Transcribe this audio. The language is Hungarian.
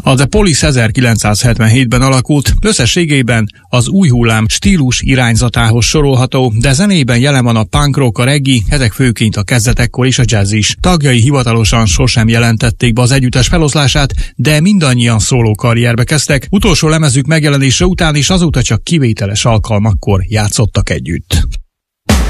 A The Police 1977-ben alakult, összességében az új hullám stílus irányzatához sorolható, de zenében jelen van a punk rock, a reggae, ezek főként a kezdetekkor és a jazz is. Tagjai hivatalosan sosem jelentették be az együttes feloszlását, de mindannyian szóló karrierbe kezdtek. Utolsó lemezük megjelenése után és azóta csak kivételes alkalmakkor játszottak együtt.